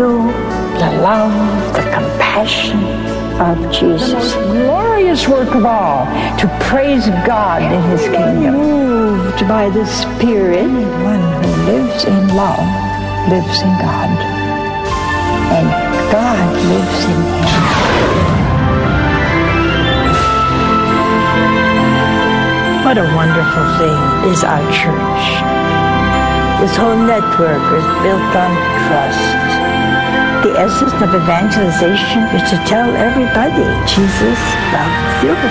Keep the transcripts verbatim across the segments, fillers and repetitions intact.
feel the love, the compassion of Jesus. The most glorious work of all, to praise God in His kingdom. Moved by the Spirit, one who lives in love lives in God, and God lives in him. What a wonderful thing is our church. This whole network is built on trust. The essence of evangelization is to tell everybody Jesus loves you.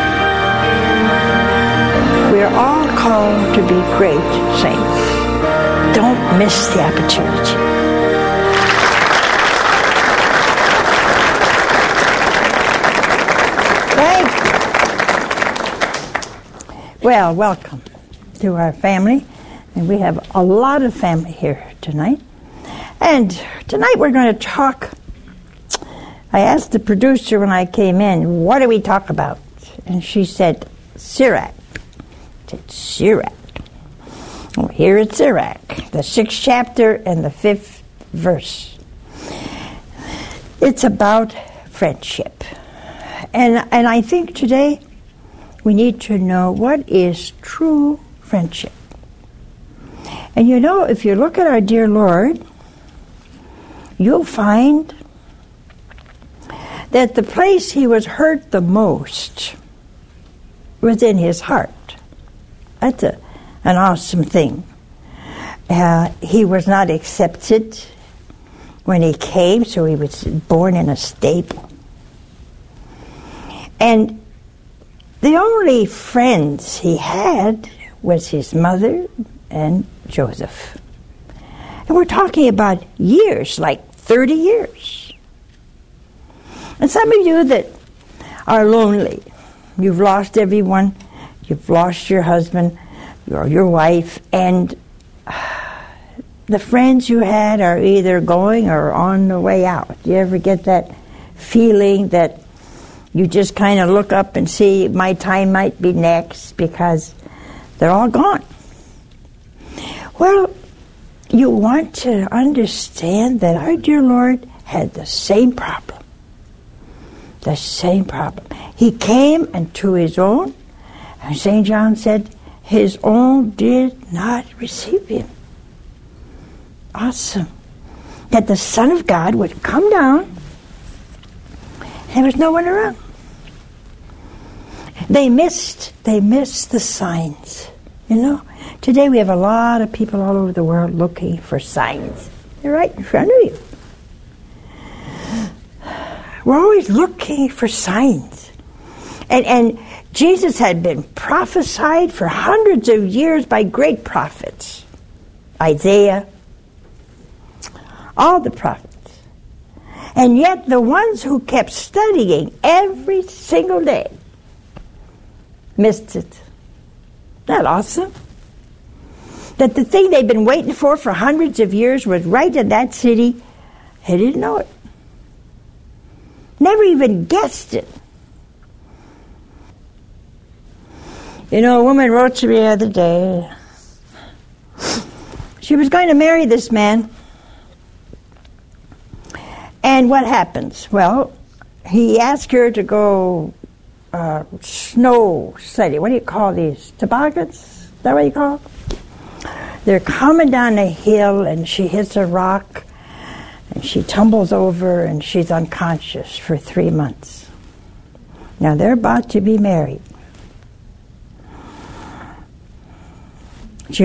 We are all called to be great saints. Don't miss the opportunity. Thank you. Well, welcome to our family. And we have a lot of family here tonight. And tonight we're going to talk. I asked the producer when I came in, what do we talk about? And she said, Sirach. I said, Sirach. Well, here it's Sirach, the sixth chapter and the fifth verse. It's about friendship. And, and I think today we need to know what is true friendship. And you know, if you look at our dear Lord, you'll find that the place he was hurt the most was in his heart. That's a, an awesome thing. Uh, he was not accepted when he came, so he was born in a stable. And the only friends he had was his mother and Joseph. And we're talking about years, like thirty years. And some of you that are lonely, you've lost everyone, you've lost your husband, or your wife, and the friends you had are either going or on the way out. You ever get that feeling that you just kind of look up and see my time might be next because they're all gone? Well, you want to understand that our dear Lord had the same problem. The same problem. He came unto his own, and Saint John said, his own did not receive him. Awesome. That the Son of God would come down, and there was no one around. They missed, they missed the signs. You know, today we have a lot of people all over the world looking for signs. They're right in front of you. We're always looking for signs. And, and Jesus had been prophesied for hundreds of years by great prophets. Isaiah, all the prophets. And yet the ones who kept studying every single day missed it. Isn't that awesome? That the thing they'd been waiting for for hundreds of years was right in that city. They didn't know it. Never even guessed it. You know, a woman wrote to me the other day. She was going to marry this man. And what happens? Well, he asked her to go uh, snow sledding. What do you call these? Toboggans? Is that what you call them? They're coming down a hill and she hits a rock and she tumbles over and she's unconscious for three months. Now they're about to be married.